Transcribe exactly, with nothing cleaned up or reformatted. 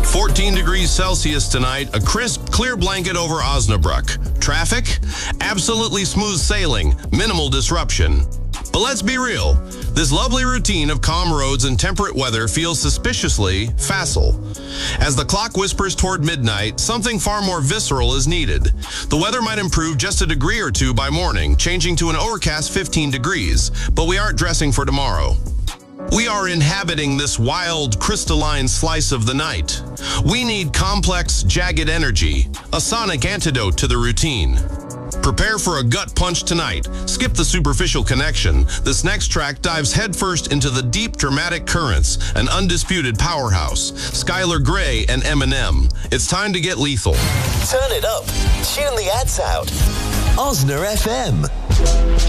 fourteen degrees Celsius tonight, a crisp, clear blanket over Osnabrück. Traffic? Absolutely smooth sailing, minimal disruption. But let's be real, this lovely routine of calm roads and temperate weather feels suspiciously facile. As the clock whispers toward midnight, something far more visceral is needed. The weather might improve just a degree or two by morning, changing to an overcast fifteen degrees, but we aren't dressing for tomorrow. We are inhabiting this wild, crystalline slice of the night. We need complex, jagged energy, a sonic antidote to the routine. Prepare for a gut punch tonight. Skip the superficial connection. This next track dives headfirst into the deep, dramatic currents, an undisputed powerhouse, Skylar Grey and Eminem. It's time to get lethal. Turn it up. Tune the ads out. Osna F M.